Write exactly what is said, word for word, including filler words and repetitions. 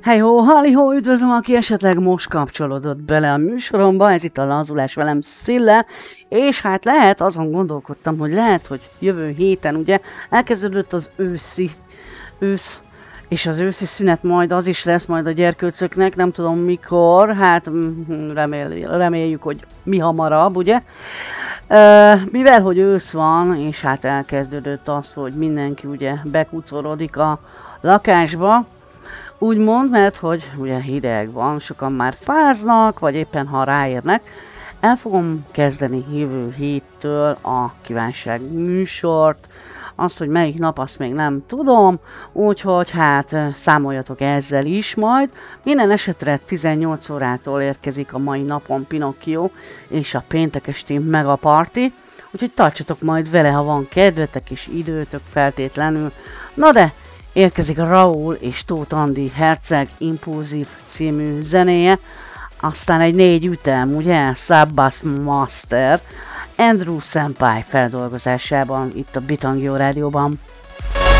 Hejhó, halihó, üdvözlöm, aki esetleg most kapcsolódott bele a műsoromba, ez itt a Lazulás velem Szillel, és hát lehet, azon gondolkodtam, hogy lehet, hogy jövő héten ugye elkezdődött az őszi, ősz, és az őszi szünet majd az is lesz majd a gyerkőcöknek, nem tudom mikor, hát remél, reméljük, hogy mi hamarabb, ugye? Uh, mivel, hogy ősz van, és hát elkezdődött az, hogy mindenki ugye bekucorodik a lakásba, úgymond, mert hogy ugye hideg van, sokan már fáznak, vagy éppen ha ráérnek. El fogom kezdeni jövő héttől a kívánság műsort, azt, hogy melyik nap, azt még nem tudom, úgyhogy hát számoljatok ezzel is majd. Minden esetre tizennyolc órától érkezik a mai napon Pinocchio és a péntekes Team Mega Party, úgyhogy tartsatok majd vele, ha van kedvetek és időtök feltétlenül. Na de, érkezik a Raúl és Tóth Andi Herceg Impulzív című zenéje, aztán egy négy ütem, ugye, Sub-Bass Master, Andrew Senpai feldolgozásában itt a Bitangio rádióban.